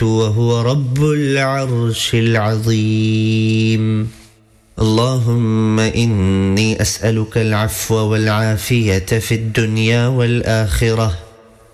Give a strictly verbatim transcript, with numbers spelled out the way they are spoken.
وهو رب العرش العظيم. اللهم إني أسألك العفو والعافية في الدنيا والآخرة